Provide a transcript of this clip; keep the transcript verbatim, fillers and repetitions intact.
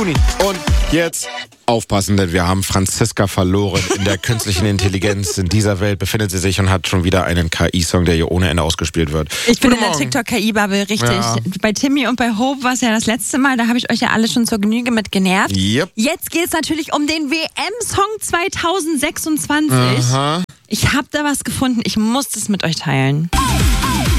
Juni. Und jetzt aufpassen, denn wir haben Franziska verloren in der künstlichen Intelligenz. In dieser Welt befindet sie sich und hat schon wieder einen K I-Song, der hier ohne Ende ausgespielt wird. Ich bin Guten in der Morgen. TikTok-K I-Bubble, richtig. Ja. Bei Timmy und bei Hope war es ja das letzte Mal, da habe ich euch ja alle schon zur Genüge mit genervt. Yep. Jetzt geht es natürlich um den W M-Song zwanzig sechsundzwanzig. Aha. Ich habe da was gefunden, ich muss das mit euch teilen.